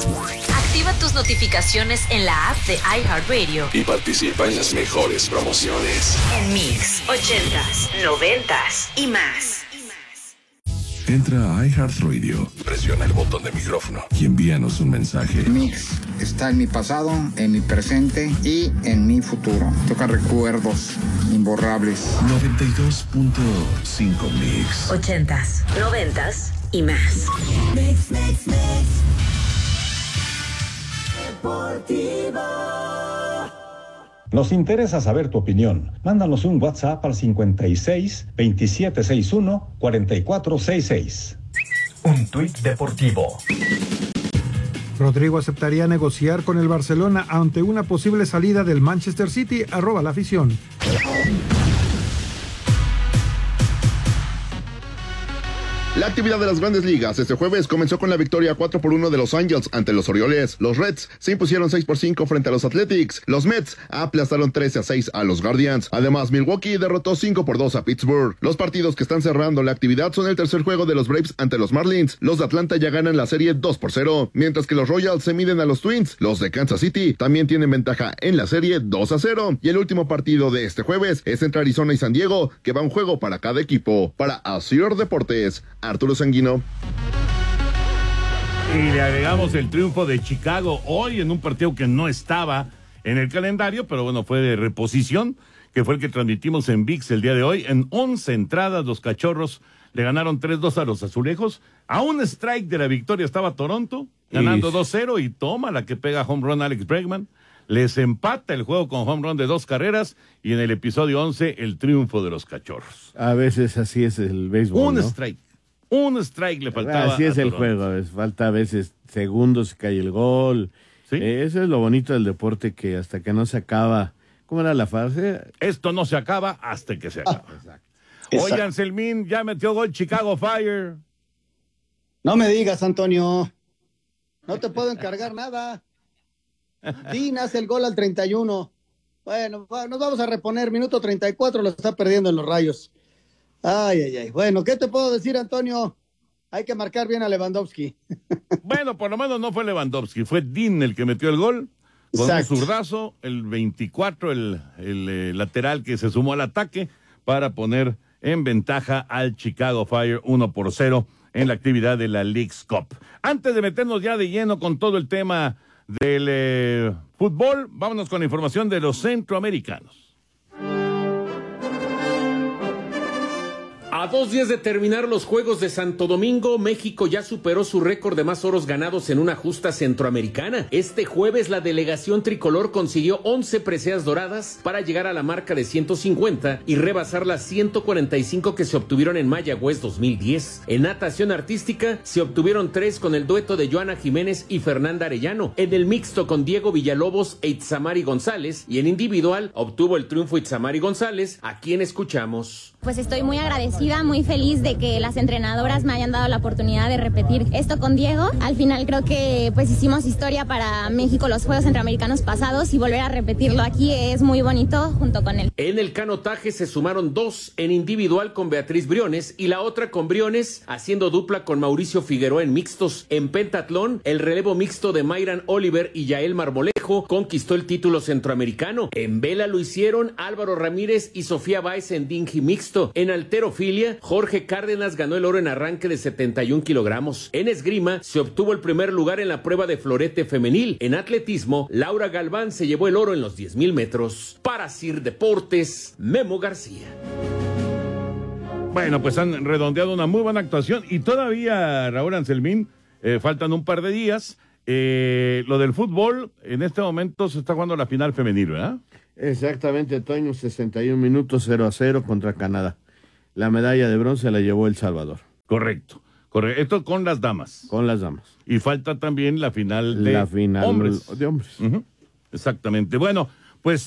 Activa tus notificaciones en la app de iHeartRadio y participa en las mejores promociones. En Mix, 80s, 90s y más. Entra a iHeartRadio, presiona el botón de micrófono y envíanos un mensaje. Mix está en mi pasado, en mi presente y en mi futuro. Toca recuerdos imborrables. 92.5 Mix. 80s, 90s y más. Mix. Deportivo. Nos interesa saber tu opinión. Mándanos un WhatsApp al 56 2761 4466. Un tuit deportivo. Rodrigo aceptaría negociar con el Barcelona ante una posible salida del Manchester City. @la afición. La actividad de las Grandes Ligas este jueves comenzó con la victoria 4-1 de los Angels ante los Orioles. Los Reds se impusieron 6-5 frente a los Athletics. Los Mets aplastaron 13-6 a los Guardians. Además, Milwaukee derrotó 5-2 a Pittsburgh. Los partidos que están cerrando la actividad son el tercer juego de los Braves ante los Marlins. Los de Atlanta ya ganan la serie 2-0, mientras que los Royals se miden a los Twins. Los de Kansas City también tienen ventaja en la serie 2-0. Y el último partido de este jueves es entre Arizona y San Diego, que va un juego para cada equipo. Para Asir Deportes, Arturo Sanguino. Y le agregamos el triunfo de Chicago hoy en un partido que no estaba en el calendario, pero bueno, fue de reposición, que fue el que transmitimos en ViX el día de hoy. En 11 entradas, los Cachorros le ganaron 3-2 a los Azulejos. A un strike de la victoria estaba Toronto, ganando 2-0, y toma la que pega home run Alex Bregman. Les empata el juego con home run de 2 carreras, y en el episodio 11, el triunfo de los Cachorros. A veces así es el béisbol, Un strike le faltaba. Así es el juego, falta a veces segundos y cae el gol. ¿Sí? Eso es lo bonito del deporte, que hasta que no se acaba. ¿Cómo era la frase? Esto no se acaba hasta que se acaba. Oye, Anselmín, ya metió gol Chicago Fire. No me digas, Antonio. No te puedo encargar nada. Dean hace el gol al 31. Bueno, nos vamos a reponer. Minuto 34 lo está perdiendo en los Rayos. Ay. Bueno, ¿qué te puedo decir, Antonio? Hay que marcar bien a Lewandowski. Bueno, por lo menos no fue Lewandowski, fue Dean el que metió el gol. Con un zurdazo, el 24, el lateral que se sumó al ataque para poner en ventaja al Chicago Fire 1-0 en la actividad de la Leagues Cup. Antes de meternos ya de lleno con todo el tema del fútbol, vámonos con la información de los centroamericanos. A 2 días de terminar los Juegos de Santo Domingo, México ya superó su récord de más oros ganados en una justa centroamericana. Este jueves la delegación tricolor consiguió 11 preseas doradas para llegar a la marca de 150 y rebasar las 145 que se obtuvieron en Mayagüez 2010. En natación artística se obtuvieron 3 con el dueto de Joana Jiménez y Fernanda Arellano, en el mixto con Diego Villalobos e Itzamari González, y en individual obtuvo el triunfo Itzamari González, a quien escuchamos. Pues estoy muy agradecida, muy feliz de que las entrenadoras me hayan dado la oportunidad de repetir esto con Diego. Al final creo que pues hicimos historia para México los Juegos Centroamericanos pasados, y volver a repetirlo aquí es muy bonito junto con él. En el canotaje se sumaron 2 en individual con Beatriz Briones y la otra con Briones haciendo dupla con Mauricio Figueroa en mixtos. En pentatlón, el relevo mixto de Mayran Oliver y Yael Marmolejo conquistó el título centroamericano. En vela lo hicieron Álvaro Ramírez y Sofía Báez en dinghy mixto. En halterofilia, Jorge Cárdenas ganó el oro en arranque de 71 kilogramos. En esgrima, se obtuvo el primer lugar en la prueba de florete femenil. En atletismo, Laura Galván se llevó el oro en los 10,000 metros. Para Sir Deportes, Memo García. Bueno, pues han redondeado una muy buena actuación, y todavía, Raúl Anselmín, faltan un par de días. Lo del fútbol, en este momento se está jugando la final femenil, ¿verdad? Exactamente, Toño, 61 minutos 0-0 contra Canadá. La medalla de bronce la llevó El Salvador. Correcto. Esto con las damas. Con las damas. Y falta también la final de hombres. De hombres. Uh-huh. Exactamente. Bueno, pues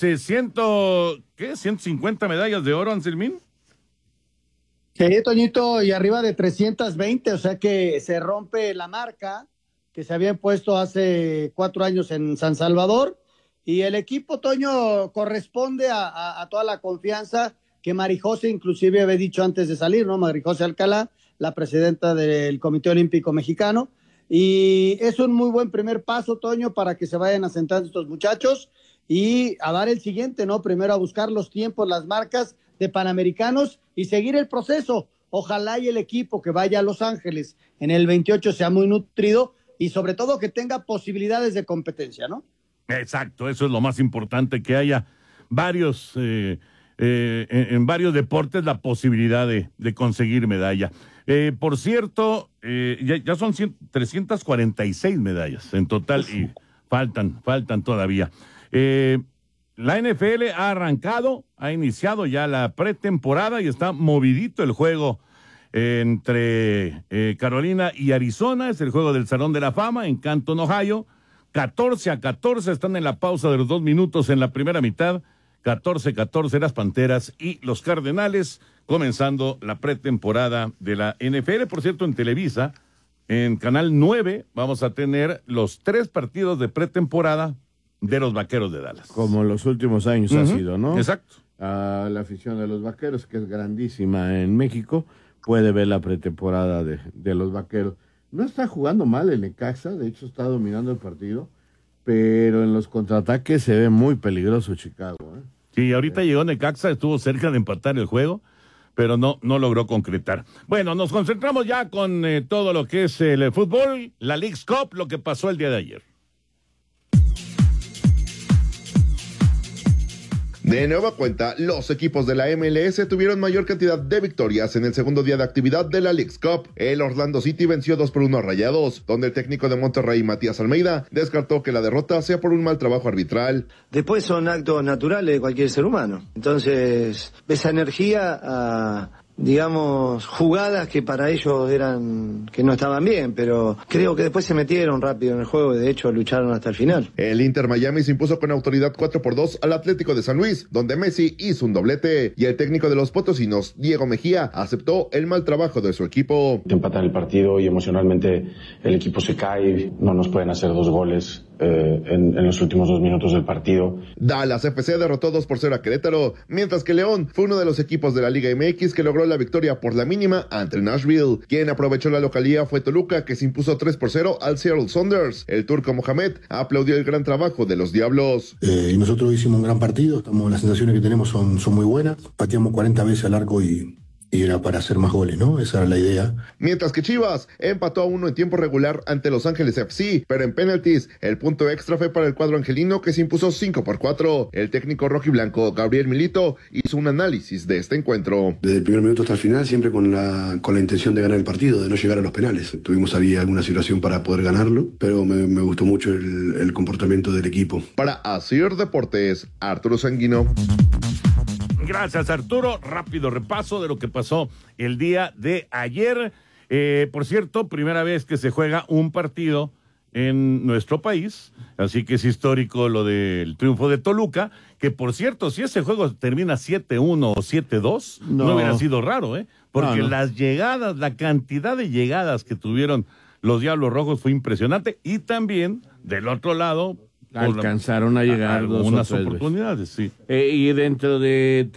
150 medallas de oro, Anselmín. Sí, Toñito, y arriba de 320, o sea que se rompe la marca que se había impuesto hace 4 años en San Salvador. Y el equipo, Toño, corresponde a toda la confianza que Marijose inclusive había dicho antes de salir, ¿no? Marijose Alcalá, la presidenta del Comité Olímpico Mexicano, Y es un muy buen primer paso, Toño, para que se vayan asentando estos muchachos y a dar el siguiente, ¿no? Primero a buscar los tiempos, las marcas de Panamericanos y seguir el proceso. Ojalá y el equipo que vaya a Los Ángeles en el 28 sea muy nutrido y sobre todo que tenga posibilidades de competencia, ¿no? Exacto, eso es lo más importante, que haya varios, en varios deportes la posibilidad de conseguir medalla. Por cierto, ya son 346 medallas en total y faltan todavía. La NFL ha arrancado, ha iniciado ya la pretemporada y está movidito el juego entre Carolina y Arizona. Es el juego del Salón de la Fama en Canton, Ohio. 14-14, están en la pausa de los 2 minutos en la primera mitad. 14-14 las Panteras y los Cardenales, comenzando la pretemporada de la NFL. Por cierto, en Televisa, en Canal 9, vamos a tener los 3 partidos de pretemporada de los Vaqueros de Dallas. Como los últimos años ha sido, ¿no? Exacto. La afición de los Vaqueros, que es grandísima en México, puede ver la pretemporada de los Vaqueros. No está jugando mal el Necaxa, de hecho está dominando el partido, pero en los contraataques se ve muy peligroso Chicago, ¿eh? Sí, ahorita llegó Necaxa, estuvo cerca de empatar el juego, pero no logró concretar. Bueno, nos concentramos ya con todo lo que es el fútbol, la Leagues Cup, lo que pasó el día de ayer. De nueva cuenta, los equipos de la MLS tuvieron mayor cantidad de victorias en el segundo día de actividad de la Leagues Cup. El Orlando City venció 2-1 a Rayados, donde el técnico de Monterrey, Matías Almeida, descartó que la derrota sea por un mal trabajo arbitral. Después son actos naturales de cualquier ser humano. Entonces, esa energía a, digamos, jugadas que para ellos que no estaban bien, pero creo que después se metieron rápido en el juego y de hecho lucharon hasta el final. El Inter Miami se impuso con autoridad 4-2 al Atlético de San Luis, donde Messi hizo un doblete, y el técnico de los potosinos, Diego Mejía, aceptó el mal trabajo de su equipo. Empatan el partido y emocionalmente el equipo se cae, no nos pueden hacer 2 goles en los últimos 2 minutos del partido. Dallas FC derrotó 2-0 a Querétaro, mientras que León fue uno de los equipos de la Liga MX que logró la victoria por la mínima ante Nashville. Quien aprovechó la localía fue Toluca, que se impuso 3-0 al Seattle Sounders. El turco Mohamed aplaudió el gran trabajo de los Diablos. Y nosotros hicimos un gran partido, las sensaciones que tenemos son muy buenas. Pateamos 40 veces al arco y era para hacer más goles, ¿no? Esa era la idea. Mientras que Chivas empató a 1 en tiempo regular ante Los Ángeles FC, pero en penaltis el punto extra fue para el cuadro angelino, que se impuso 5-4. El técnico rojiblanco Gabriel Milito hizo un análisis de este encuentro. Desde el primer minuto hasta el final, siempre con la intención de ganar el partido, de no llegar a los penales. Tuvimos ahí alguna situación para poder ganarlo, pero me gustó mucho el comportamiento del equipo. Para Asir Deportes, Arturo Sanguino. Gracias, Arturo. Rápido repaso de lo que pasó el día de ayer. Por cierto, primera vez que se juega un partido en nuestro país, así que es histórico lo del triunfo de Toluca, que por cierto, si ese juego termina 7-1 o 7-2, no hubiera sido raro, porque las llegadas, la cantidad de llegadas que tuvieron los Diablos Rojos fue impresionante, y también, del otro lado, alcanzaron a llegar algunas oportunidades, sí. Y dentro de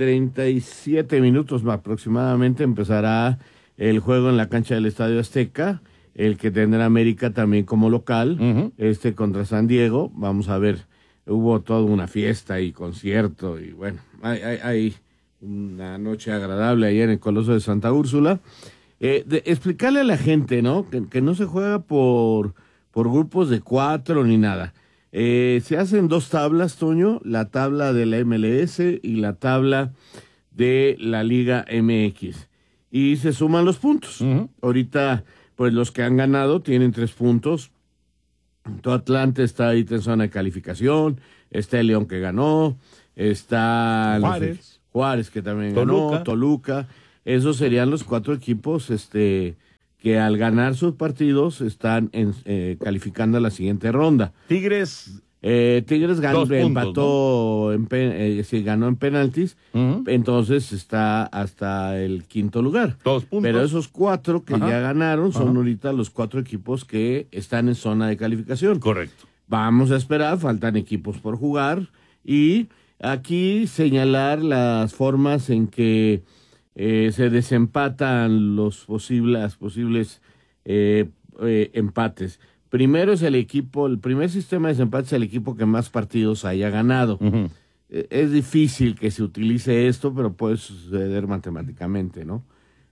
37 minutos aproximadamente empezará el juego en la cancha del Estadio Azteca, el que tendrá América también como local, contra San Diego. Vamos a ver, hubo toda una fiesta y concierto, y bueno, hay una noche agradable allá en el Coloso de Santa Úrsula. Explicarle a la gente, ¿no? Que no se juega por grupos de 4 ni nada. Se hacen 2 tablas, Toño, la tabla de la MLS y la tabla de la Liga MX, y se suman los puntos. Ahorita, pues los que han ganado tienen 3 puntos. Todo Atlante está ahí en zona de calificación, está el León que ganó, está Juárez que también ganó, Toluca. Esos serían los 4 equipos que al ganar sus partidos están calificando a la siguiente ronda. Tigres ganó, puntos, empató, ¿no? Ganó en penaltis, entonces está hasta el 5º lugar. 2 puntos. Pero esos 4 que ya ganaron son ahorita los 4 equipos que están en zona de calificación. Correcto. Vamos a esperar, faltan equipos por jugar, y aquí señalar las formas en que se desempatan las posibles empates. Primero es el primer sistema de desempates es el equipo que más partidos haya ganado. Uh-huh. Es difícil que se utilice esto, pero puede suceder matemáticamente, ¿no?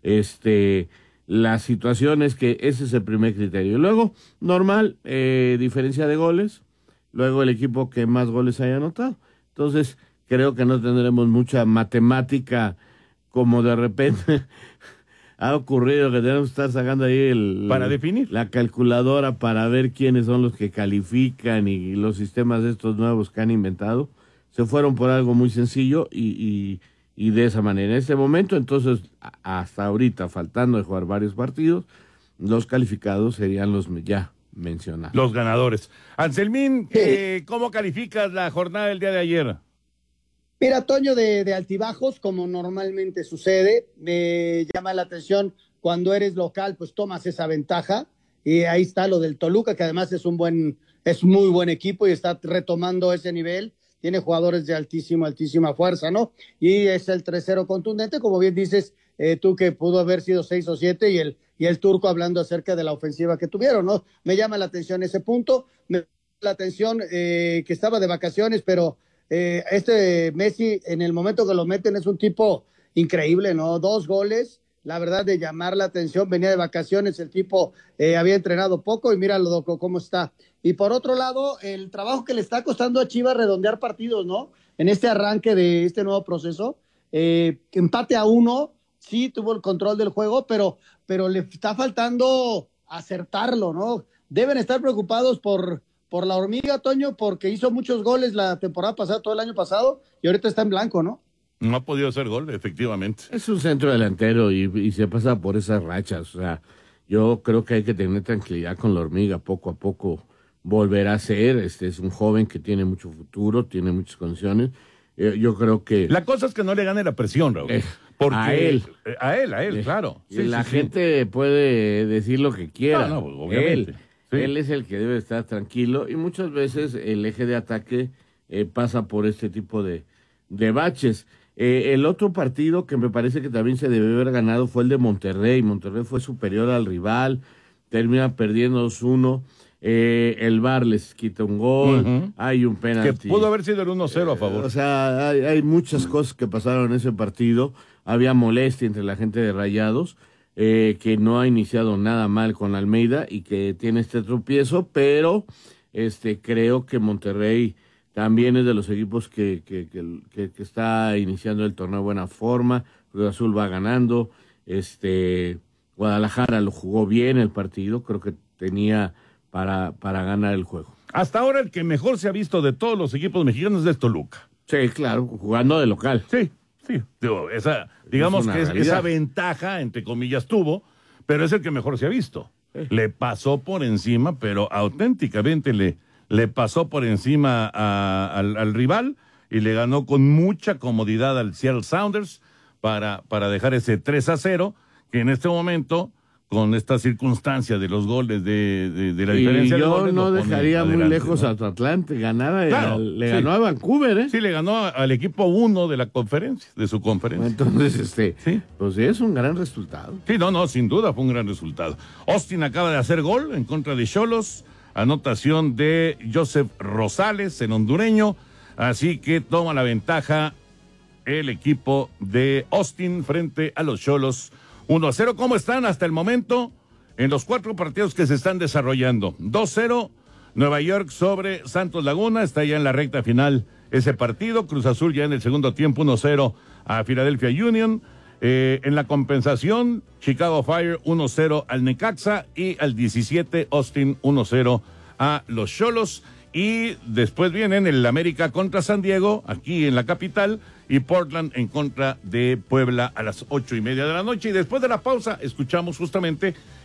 La situación es que ese es el primer criterio. Luego, normal, diferencia de goles. Luego el equipo que más goles haya anotado. Entonces, creo que no tendremos mucha matemática como de repente ha ocurrido, que tenemos que estar sacando ahí para definir la calculadora para ver quiénes son los que califican y los sistemas de estos nuevos que han inventado. Se fueron por algo muy sencillo y de esa manera. En este momento, entonces, hasta ahorita, faltando de jugar varios partidos, los calificados serían los ya mencionados. Los ganadores. Anselmín, ¿cómo calificas la jornada del día de ayer? Mira, Toño, de altibajos, como normalmente sucede, me llama la atención cuando eres local, pues tomas esa ventaja, y ahí está lo del Toluca, que además es muy buen equipo y está retomando ese nivel, tiene jugadores de altísima fuerza, ¿no? Y es el 3-0 contundente, como bien dices, tú que pudo haber sido 6 o 7, y el turco hablando acerca de la ofensiva que tuvieron, ¿no? Me llama la atención ese punto, me llama la atención que estaba de vacaciones, pero Messi, en el momento que lo meten, es un tipo increíble, ¿no? 2 goles, la verdad, de llamar la atención. Venía de vacaciones, el tipo había entrenado poco y míralo cómo está. Y por otro lado, el trabajo que le está costando a Chivas redondear partidos, ¿no? En este arranque de este nuevo proceso, empate a 1, sí tuvo el control del juego, pero le está faltando acertarlo, ¿no? Deben estar preocupados por la hormiga, Toño, porque hizo muchos goles la temporada pasada, todo el año pasado, y ahorita está en blanco, ¿no? No ha podido hacer gol, efectivamente. Es un centro delantero y se pasa por esas rachas. O sea, yo creo que hay que tener tranquilidad con la hormiga. Poco a poco volverá a ser. Es un joven que tiene mucho futuro, tiene muchas condiciones. Yo creo que... La cosa es que no le gane la presión, Raúl. Porque a él. A él, claro. Sí, la gente puede decir lo que quiera. No, obviamente. Él es el que debe estar tranquilo, y muchas veces el eje de ataque pasa por este tipo de baches. El otro partido que me parece que también se debe haber ganado fue el de Monterrey. Monterrey fue superior al rival, termina perdiendo 2-1. El VAR les quita un gol, hay un penalti. Que pudo haber sido el 1-0 a favor. O sea, hay muchas cosas que pasaron en ese partido. Había molestia entre la gente de Rayados, que no ha iniciado nada mal con Almeida y que tiene este tropiezo, pero creo que Monterrey también es de los equipos que está iniciando el torneo de buena forma. Cruz Azul va ganando. Guadalajara lo jugó bien el partido, creo que tenía para ganar el juego. Hasta ahora el que mejor se ha visto de todos los equipos mexicanos es el Toluca. Sí, claro, jugando de local. Sí. Digamos que esa ventaja, entre comillas, tuvo, pero es el que mejor se ha visto. Sí. Le pasó por encima, pero auténticamente le pasó por encima al rival y le ganó con mucha comodidad al Seattle Sounders para dejar ese 3-0, que en este momento, con esta circunstancia de los goles, de la diferencia de goles, yo no dejaría muy lejos, ¿no? A tu Atlante, le ganó a Vancouver, ¿eh? Sí, le ganó al equipo 1 de la conferencia, de su conferencia. Entonces, pues es un gran resultado. Sí, no, sin duda fue un gran resultado. Austin acaba de hacer gol en contra de Xolos, anotación de Joseph Rosales, el hondureño, así que toma la ventaja el equipo de Austin frente a los Xolos 1-0. ¿Cómo están hasta el momento en los 4 partidos que se están desarrollando? 2-0 Nueva York sobre Santos Laguna, está ya en la recta final ese partido. Cruz Azul ya en el segundo tiempo 1-0 a Philadelphia Union. En la compensación, Chicago Fire 1-0 al Necaxa, y al 17 Austin 1-0 a los Xolos. Y después vienen el América contra San Diego, aquí en la capital, y Portland en contra de Puebla a las 8:30 de la noche. Y después de la pausa, escuchamos justamente